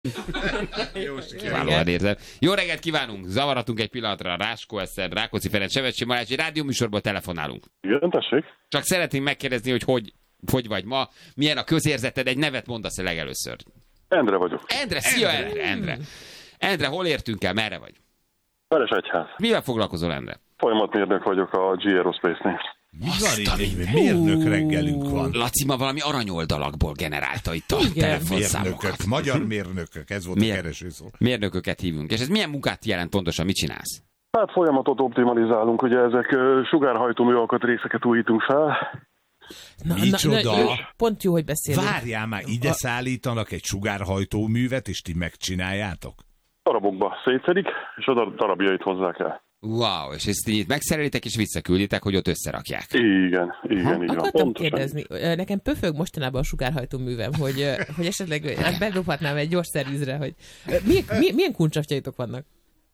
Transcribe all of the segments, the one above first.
Kiválóan érzem. Jó reggelt kívánunk! Zavaratunk egy pillanatra. Ráskó Eszter, Rákóczi Ferenc, Sebestyén Balázs, egy rádióműsorból telefonálunk. Igen, tessék. Csak szeretnénk megkérdezni, hogy vagy ma, milyen a közérzeted, egy nevet mondasz a legelőször. Endre vagyok. Endre, szia Endre! Endre, hol értünk el, merre vagy? Veresegyház. Mivel foglalkozol, Endre? Folyamatmérnök vagyok a G Aerospace-nél. Mi van itt? Mérnök reggelünk van. Laci ma valami aranyoldalakból generálta itt a telefonszámokat. Mérnökök, magyar mérnökök, ez volt a keresőszó. Mérnököket hívunk. És ez milyen munkát jelent pontosan, mit csinálsz? Hát folyamatot optimalizálunk, ugye ezek sugárhajtómű alkatrészeket újítunk fel. Micsoda? Pont jó, hogy beszélünk. Várjál már, ide szállítanak egy sugárhajtóművet, és ti megcsináljátok? Darabokba szétszedik, és a darabjait hozzák el. Wow, és ezt így megszerelitek és visszakülditek, hogy ott összerakják. Igen, így van. Akartam kérdezni, nekem pöfög mostanában a sugárhajtóművem, hogy esetleg bedobhatnám egy gyors szervizre, hogy milyen kuncsafjaitok vannak?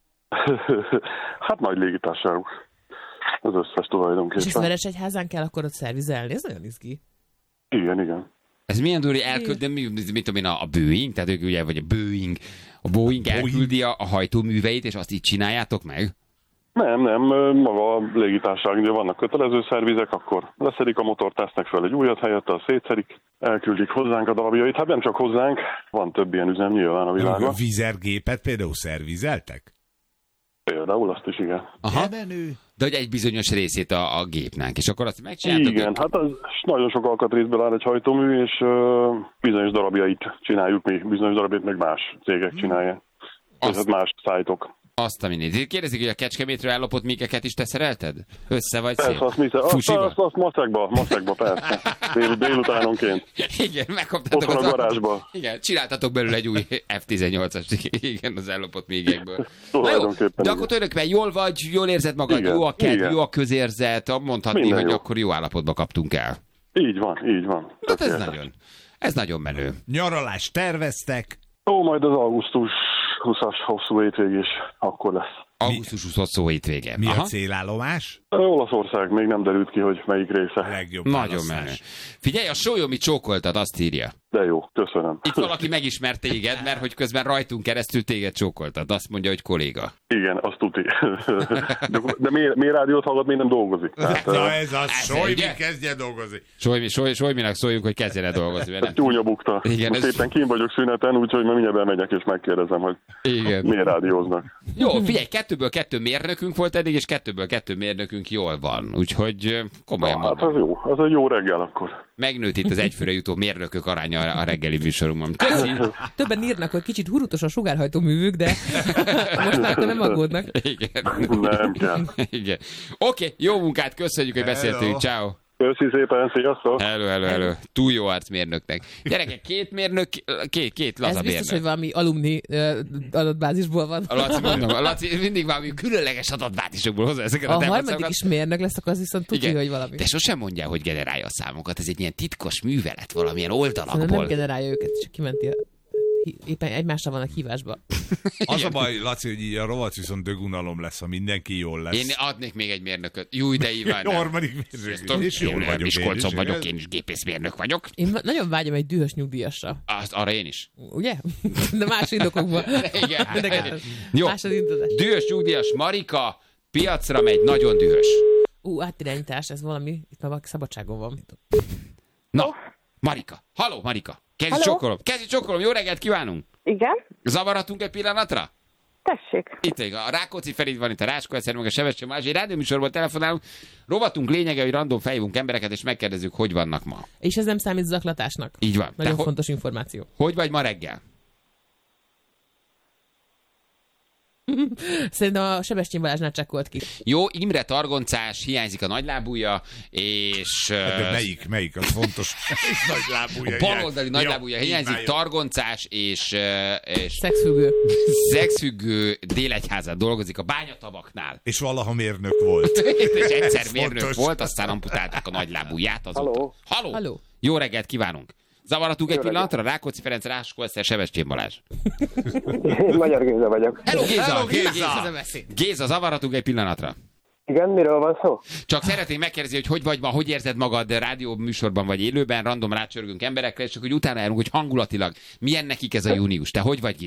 Hát nagy légitársaságok. Az összes tulajdonképpen. És ezt Veresegyházán kell akkor ott szervizelni? Ez nagyon izgi. Igen. Ez milyen durva, elküld, mit tudom én, a Boeing, tehát ők ugye, vagy a Boeing elküldi a hajtóműveit, és azt így csináljátok meg? Nem, maga a légitársaság, ugye vannak kötelező szervizek, akkor leszedik a motort, tesznek fel egy újat helyette, azt szétszedik, elküldik hozzánk a darabjait. Hát nem csak hozzánk, van több ilyen üzem nyilván a világban. Vizergépet például szervizeltek? Például azt is, igen. Aha. De hogy egy bizonyos részét a gépnek, és akkor azt megcsináltok? Igen, hát az nagyon sok alkatrészből áll egy hajtómű, és bizonyos darabjait csináljuk mi, bizonyos darabjait meg más cégek csinálják. Ez más szájtok. Azt a minét. Kérdezik, hogy a Kecskemétről ellopott mégeket is te szerelted? Össze vagy szép? Azt maszekba, persze. Délutánonként. Igen, megkaptátok a garázsba. Igen, csináltatok belőle egy új F-18-as, igen, az ellopott mégekből. De akkor tulajdonképpen jól vagy, jól érzed magad, igen, jó a kedv, jó a közérzet, mondhatni, minden hogy jó. Akkor jó állapotba kaptunk el. Így van. Hát ez nagyon menő. Nyaralást terveztek? Majd az augusztus 20-as hosszú hétvég is akkor lesz. Augusztus 20 hosszú hétvége. Mi a célállomás? Olaszország, még nem derült ki, hogy melyik része. Legjobb nagyon menő. Figyelj, a Sólyomi csókoltad, azt írja. De jó, köszönöm. Itt valaki megismert téged, mert hogy közben rajtunk keresztül téged csókoltad. Azt mondja, hogy kolléga. Igen, azt tuti. De miért rádiót hallgat, még nem dolgozik? Na ez az, Solymi kezdjen dolgozni. Solyminak szóljunk, hogy kezdjen el dolgozni. Csúnya bukta. Igen, most éppen kín vagyok szüneten, úgyhogy már mindjárt bemegyek és megkérdezem, hogy miért rádióznak. Jó, figyelj, 2-ből 2 mérnökünk volt eddig, és 2-ből 2 mérnökünk jól van. Úgyhogy komolyan mondom. Hát az jó, az egy jó reggel akkor. Megnőtt itt az egyfőre jutó mérnökök aránya a reggeli műsorunkban. Többen írnak, hogy kicsit hurutos a sugárhajtóművük, de most már nem aggódnak. Igen. Nem kell. Igen. Oké, jó munkát, köszönjük, hogy beszéltünk. Ciao. Köszi szépen, sziasztok! Hello. Túl jó arcmérnöknek. Gyerekek, 2 mérnök, két laza ez biztos, mérnök. hogy valami alumni adatbázisból van. Laci mindig valami különleges adatbázisokból hozza ezeket a harmadik is mérnök lesz, akkor az viszont tudja, hogy valami. De sosem mondja, hogy generálja a számokat. Ez egy ilyen titkos művelet valamilyen oldalakból. Nem generálja őket, csak kimenti éppen egymásra vannak hívásba. Az a baj, Laci, hogy így a rovat viszont dögunalom lesz, ha mindenki jól lesz. Én adnék még egy mérnököt. Jó, de Iván. Harmadik mérnök. És jól vagyok. Miskolcon vagyok, én is gépészmérnök vagyok. Én nagyon vágyom egy dühös nyugdíjasra. Arra én is. Ugye? De más indokokban. Igen. Jó. Dühös nyugdíjas Marika piacra megy, nagyon dühös. Átirányítás, ez valami, itt már szabadságon van. Na, Marika. Halló, Marika. Kezdj csokolom, jó reggelt kívánunk! Igen? Zavarhatunk egy pillanatra? Tessék. Itt a Rákóczi Ferenc van, itt a Ráskó Eszter, meg a Sebestyén Balázs. Egy rádióműsorból telefonálunk. Rovatunk lényege, hogy random felhívunk embereket, és megkérdezzük, hogy vannak ma. És ez nem számít zaklatásnak. Így van. Nagyon fontos információ. Hogy vagy ma reggel? Szerintem a Sebestyén Balázsnál csekkolt ki. Jó, Imre targoncás, hiányzik a nagylábúja, és... De melyik az fontos? A baloldali nagylábúja hiányzik, targoncás, és szexfüggő Délegyházán dolgozik a bányatavaknál. És valaha mérnök volt. És egyszer mérnök volt, aztán amputálták a nagylábúját azóta. Halló! Jó reggelt kívánunk! Zavaratunk egy pillanatra? Rákóczi Ferenc, Ráskó Eszter, Sebestyén Balázs. Magyar Géza vagyok. Hello, Géza! Géza, zavaratunk egy pillanatra. Igen, miről van szó? Csak szeretném megkérdezni, hogy vagy ma, hogy érzed magad rádió műsorban vagy élőben, random rácsörgünk emberekre, és csak hogy utána járunk, hogy hangulatilag milyen nekik ez a június. Te hogy vagy?